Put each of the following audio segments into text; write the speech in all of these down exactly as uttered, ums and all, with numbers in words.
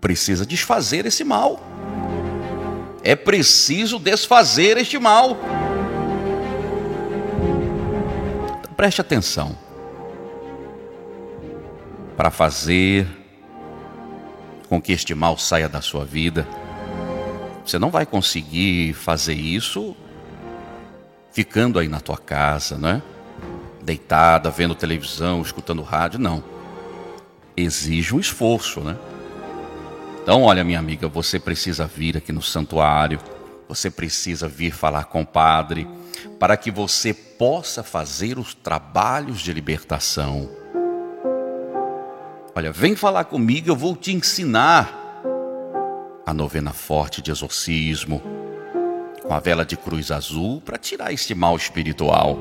precisa desfazer esse mal. É preciso desfazer este mal. Então, preste atenção. Para fazer com que este mal saia da sua vida, você não vai conseguir fazer isso ficando aí na tua casa, não é? Deitada, vendo televisão, escutando rádio, não. Exige um esforço, né? Então, olha, minha amiga, você precisa vir aqui no santuário, você precisa vir falar com o padre, para que você possa fazer os trabalhos de libertação. Olha, vem falar comigo, eu vou te ensinar a novena forte de exorcismo, com a vela de cruz azul, para tirar este mal espiritual.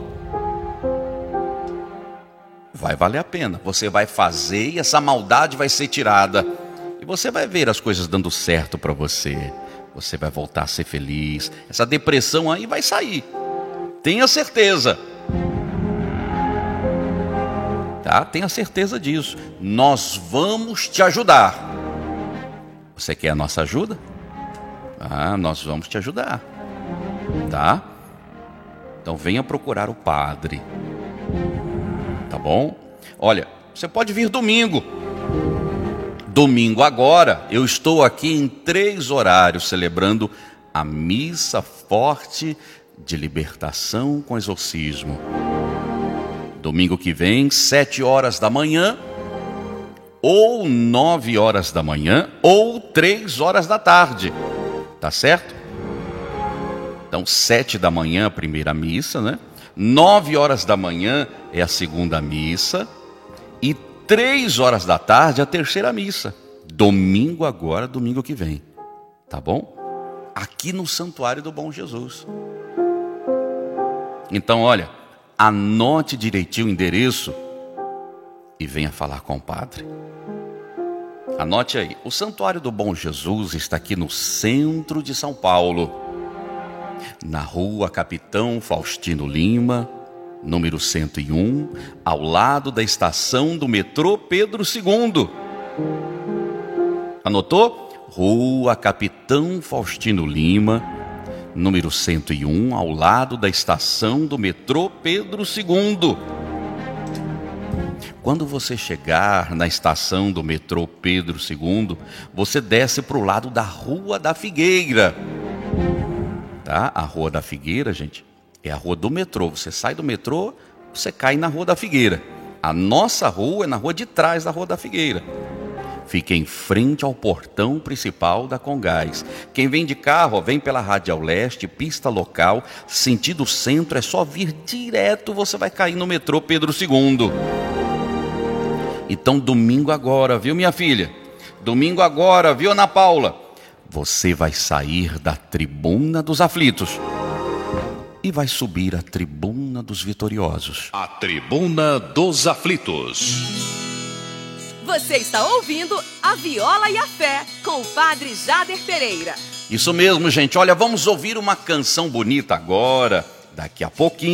Vai valer a pena, você vai fazer e essa maldade vai ser tirada. E você vai ver as coisas dando certo para você. Você vai voltar a ser feliz. Essa depressão aí vai sair. Tenha certeza. Tá? Tenha certeza disso. Nós vamos te ajudar. Você quer a nossa ajuda? Ah, nós vamos te ajudar. Tá? Então venha procurar o padre. Tá bom? Olha, você pode vir domingo. Domingo agora, eu estou aqui em três horários celebrando a missa forte de libertação com exorcismo. Domingo que vem, sete horas da manhã, ou nove horas da manhã, ou três horas da tarde. Tá certo? Então, sete da manhã, a primeira missa, né? Nove horas da manhã é a segunda missa. E três horas da tarde, a terceira missa. Domingo agora, domingo que vem. Tá bom? Aqui no Santuário do Bom Jesus. Então, olha, anote direitinho o endereço e venha falar com o padre. Anote aí. O Santuário do Bom Jesus está aqui no centro de São Paulo, na rua Capitão Faustino Lima, número cento e um, ao lado da estação do metrô Pedro segundo. Anotou? Rua Capitão Faustino Lima, número cento e um, ao lado da estação do metrô Pedro segundo. Quando você chegar na estação do metrô Pedro segundo, você desce para o lado da Rua da Figueira. Tá? A Rua da Figueira, gente, é a rua do metrô. Você sai do metrô, você cai na Rua da Figueira. A nossa rua é na rua de trás da Rua da Figueira. Fica em frente ao portão principal da Congás. Quem vem de carro, ó, vem pela Radial Leste, pista local, sentido centro, é só vir direto, você vai cair no metrô Pedro segundo. Então, domingo agora, viu, minha filha? Domingo agora, viu, Ana Paula? Você vai sair da tribuna dos aflitos e vai subir à tribuna dos vitoriosos. A tribuna dos aflitos. Você está ouvindo A Viola e a Fé, com o padre Jader Pereira. Isso mesmo, gente. Olha, vamos ouvir uma canção bonita agora, daqui a pouquinho.